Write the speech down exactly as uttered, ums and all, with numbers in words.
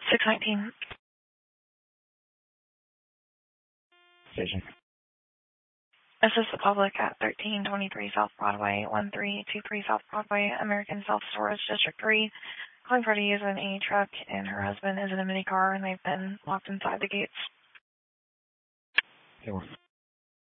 six nineteen. Station. Assist the public at thirteen twenty-three South Broadway, one three two three South Broadway, American Self Storage District three. Calling for to use an A truck, and her husband is in a mini car, and they've been locked inside the gates. They were